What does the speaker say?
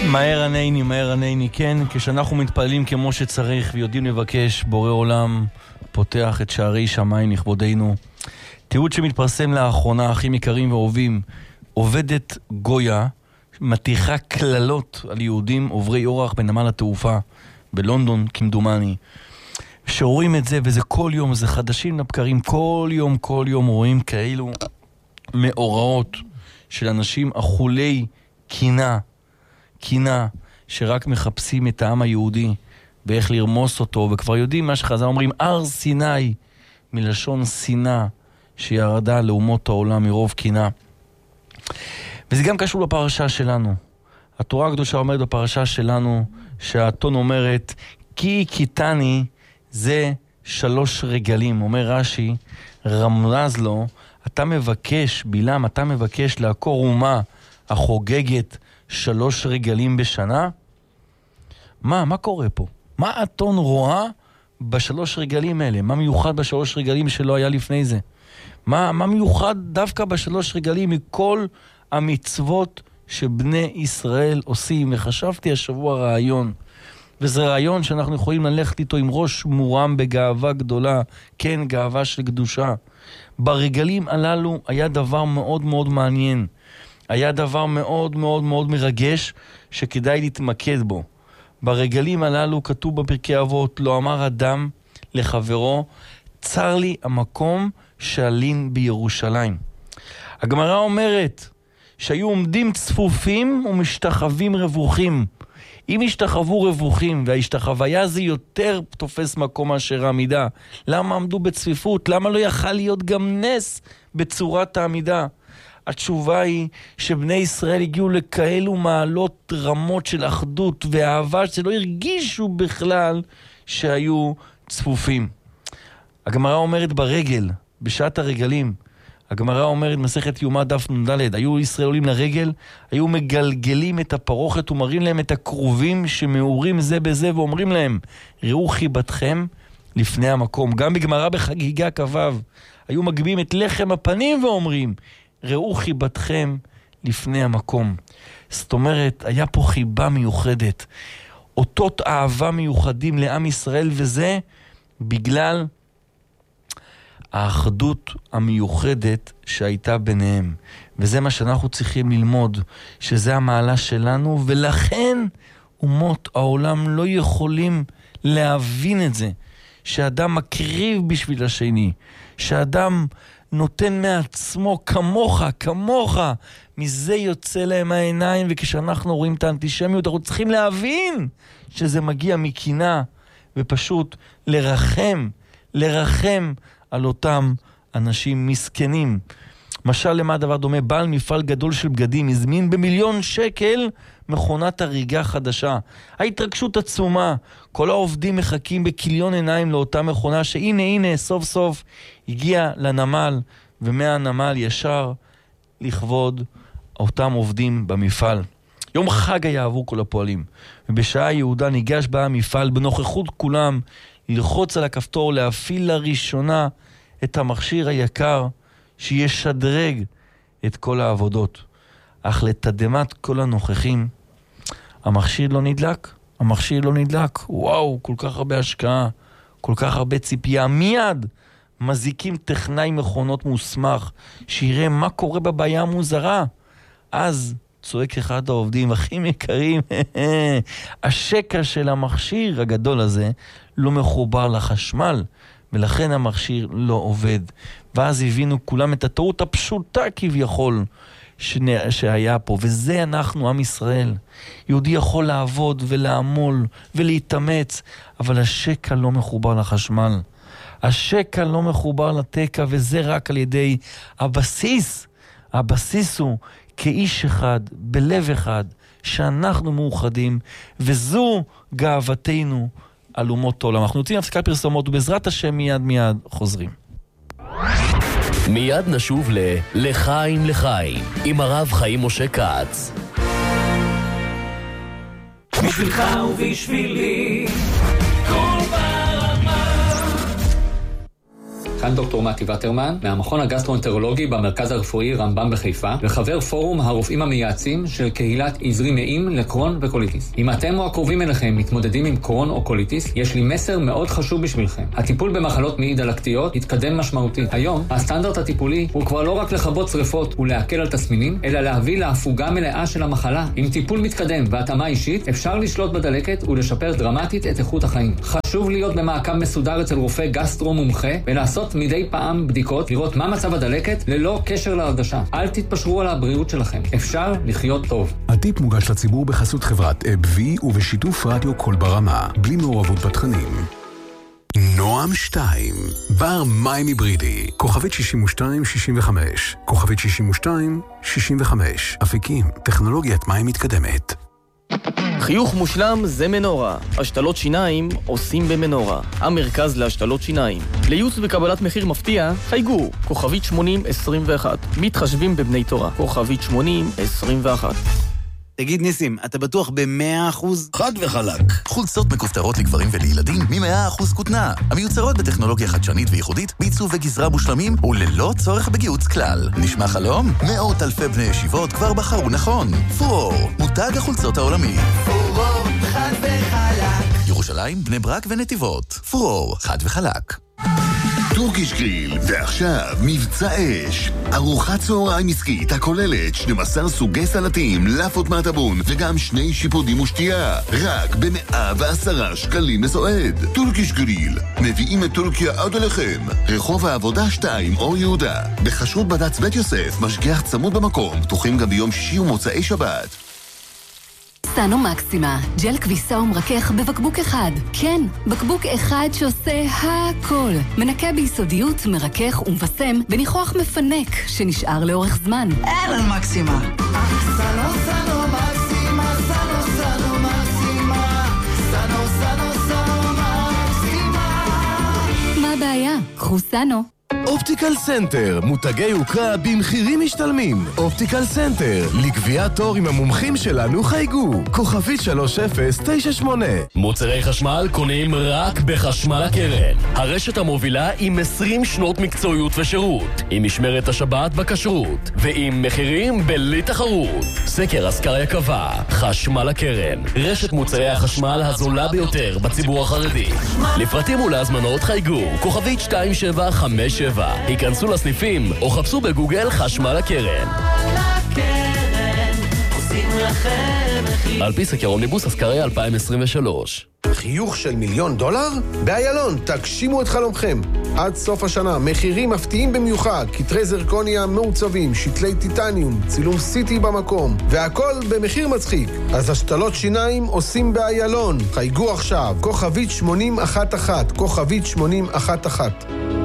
מהר ענייני, כן, כשאנחנו מתפעלים כמו שצריך ויודעים לבקש, בורא עולם פותח את שערי שמיים לכבודנו. תיעוד שמתפרסם לאחרונה, אחים יקרים ואהובים, עובדת גויה מתיחה כללות על יהודים עוברי אורח בנמל התעופה בלונדון כמדומני. שרואים את זה, וזה כל יום, זה חדשים לבקרים, כל יום רואים כאלו מאורעות של אנשים אכולי קינה שרק מחפשים את העם היהודי ואיך לרמוס אותו, וכבר יודעים מה שחז"ל אומרים, הר סיני מלשון שנאה שירדה לאומות העולם מרוב קינה. וזה גם קשור לפרשה שלנו. התורה הקדושה אומרת בפרשה שלנו שהאתון אומרת כי קיטני זה 3 רגלים. אומר רש"י, רמז לו, אתה מבקש, בלעם, אתה מבקש לעקור אומה החוגגת 3 רגלים בשנה? מה קורה פה? מה האתון רואה ב3 רגלים האלה? מה מיוחד ב3 רגלים שלא היה לפני זה? מה מיוחד דווקא ב3 רגלים מכל המצוות שבני ישראל עושים? וחשבתי השבוע רעיון, וזה רעיון שאנחנו יכולים ללכת איתו עם ראש מורם בגאווה גדולה, כן, גאווה של קדושה. ברגלים הללו היה דבר מאוד מאוד מעניין, היה דבר מאוד מאוד מאוד מרגש שכדאי להתמקד בו. ברגלים הללו כתוב בפרקי אבות, לא אמר אדם לחברו, צר לי המקום שעלין בירושלים. הגמרא אומרת שהיו עומדים צפופים ומשתחווים רווחים. אם השתחוו רווחים, וההשתחוויה זה יותר תופס מקום מאשר העמידה, למה עמדו בצפיפות? למה לא יכל להיות גם נס בצורת העמידה? התשובה היא שבני ישראל הגיעו לכאלו מעלות רמות של אחדות ואהבה שלא הרגישו בכלל שהיו צפופים. הגמרא אומרת ברגל, בשעת הרגלים, הגמרא אומרת מסכת יומא דף נ"ד, היו ישראל עולים לרגל, היו מגלגלים את הפרוכת ומראים להם את הקרובים שמאורים זה בזה ואומרים להם, ראו חיבתכם לפני המקום. גם בגמרא בחגיגה כ"ו, היו מגביהים את לחם הפנים ואומרים, ראו חיבתכם לפני המקום. זאת אומרת, היה פה חיבה מיוחדת, אותות אהבה מיוחדים לעם ישראל, וזה בגלל האחדות המיוחדת שהייתה ביניהם. וזה מה שאנחנו צריכים ללמוד, שזה המעלה שלנו, ולכן אומות העולם לא יכולים להבין את זה, שאדם מקריב בשביל השני, שאדם נותן מעצמו כמוך, מזה יוצא להם העיניים. וכשאנחנו רואים את האנטישמיות, אנחנו צריכים להבין שזה מגיע מקינה, ופשוט לרחם על אותם אנשים מסכנים. משל למה הדבר דומה? בעל מפעל גדול של בגדים הזמין ב1,000,000 שקל מכונת הריגה חדשה. ההתרגשות עצומה, כל העובדים מחכים בכיליון עיניים לאותה מכונה שהנה סוף סוף הגיע לנמל, ומהנמל ישר לכבוד אותם עובדים במפעל. יום חג היה עבור כל הפועלים, ובשעה יהודה ניגש בה המפעל בנוכחות כולם ללחוץ על הכפתור, להפעיל לראשונה את המכשיר היקר שישדרג את כל העבודות. אך לתדמת כל הנוכחים, המכשיר לא נדלק. וואו, כל כך הרבה השקעה, כל כך הרבה ציפייה. מיד מזיקים טכנאי מכונות מוסמך שיראה מה קורה בבעיה המוזרה. אז צועק אחד העובדים, אחים יקרים, השקע של המכשיר הגדול הזה לא מחובר לחשמל, ולכן המכשיר לא עובד. ואז הבינו כולם את הטעות הפשוטה כביכול שהיה פה. וזה אנחנו, עם ישראל. יהודי יכול לעבוד ולעמול ולהתאמץ, אבל השקע לא מחובר לחשמל. השקע לא מחובר לתקע, וזה רק על ידי הבסיס. הבסיס הוא כאיש אחד, בלב אחד, שאנחנו מאוחדים, וזו גאוותנו על אומות העולם. אנחנו יוצאים להפסקת פרסומות, ובעזרת השם מיד חוזרים. מיד נשוב לחיים עם הרב חיים משה כץ. בשבילך ובשבילי כל בעלמה. כאן דוקטור מתי וטרמן, מהמכון הגסטרואנטרולוגי במרכז הרפואי רמב"ם בחיפה, וחבר פורום הרופאים המייעצים של קהילת עזרי נעים לקרון וקוליטיס. אם אתם או הקרובים אליכם מתמודדים עם קרון או קוליטיס, יש לי מסר מאוד חשוב בשבילכם. הטיפול במחלות מעי דלקתיות התקדם משמעותית. היום, הסטנדרט הטיפולי הוא כבר לא רק לכבות שריפות ולהקל על תסמינים, אלא להביא להפוגה מלאה של המחלה. עם טיפול מתקדם והתאמה אישית, אפשר לשלוט בדלקת ולשפר דרמטית את איכות החיים. חשוב להיות במעקב מסודר אצל רופא גסטרו מומחה ולעשות מדי פעם בדיקות, לראות מה מצב הדלקת ללא קשר להרגשה. אל תתפשרו על הבריאות שלכם. אפשר לחיות טוב. הטיפ מוגש לציבור בחסות חברת אב-וי ובשיתוף רדיו קול ברמה, בלי מעורבות בתכנים. נועם 2, בר מים היברידי, כוכבית 6265, כוכבית 6265, אפיקים, טכנולוגיית מים מתקדמת. חיוך מושלם זה מנורה. השתלות שיניים עושים במנורה. המרכז להשתלות שיניים. לייעוץ וקבלת מחיר מפתיע, חייגו, כוכבית 8021. מתחשבים בבני תורה, כוכבית 8021. תגיד ניסים, אתה בטוח ב100%? חד וחלק. חולצות מכופתרות לגברים ולילדים מ100% כותנה. המיוצרות בטכנולוגיה חדשנית וייחודית, בעיצוב וגזרה מושלמים וללא צורך בגיוץ כלל. נשמע חלום? מאות אלפי בני ישיבות כבר בחרו נכון. פורור, מותג החולצות העולמי. פורור, חד וחלק. ירושלים, בני ברק ונתיבות. פורור, חד וחלק. טורקיש גריל, ועכשיו מבצע אש. ארוחת צהריים עסקית הכוללת 12 סוגי סלטים, לאפות מהטבון וגם 2 שיפודים ושתייה. רק ב110 שקלים לסועד. טורקיש גריל, מביאים את טורקיה עד אליכם. רחוב העבודה 2 אור יהודה. בחשרות בד"ץ בית יוסף, משגיח צמוד במקום, פתוחים גם ביום שישי ומוצאי שבת. סנו מקסימה, ג'ל כביסה ומרכך בבקבוק אחד. כן, בקבוק אחד שעושה הכל. מנקה ביסודיות, מרכך ומבשם בניחוח מפנק שנשאר לאורך זמן. אלן מקסימה. סנו מקסימה, סנו מקסימה, סנו מקסימה. מה הבעיה? קחו סנו. אופטיקל סנטר, מותגי יוקרה במחירים משתלמים. אופטיקל סנטר, לקביעת תור עם המומחים שלנו חייגו, כוכבית 3098. מוצרי חשמל קונים רק בחשמל הקרן, הרשת המובילה עם 20 שנות מקצועיות ושירות, עם משמרת השבת בכשרות ועם מחירים בלי תחרות. סקר אסקריה קבע, חשמל הקרן, רשת מוצרי החשמל הזולה ביותר בציבור החרדי. לפרטים ולהזמנות חייגו, כוכבית 2757. היכנסו לסניפים או חפשו בגוגל חשמל הקרן. על פי סקר אומניבוס אסקריה 2023. חיוך של $1,000,000? באיילון, תגשימו את חלומכם. עד סוף השנה, מחירים מפתיעים במיוחד, כתרי זרקוניה מעוצבים, שתלי טיטניום, צילום סיטי במקום, והכל במחיר מצחיק. אז השתלות שיניים עושים באיילון. חייגו עכשיו, כוכבית 8011, כוכבית 8011.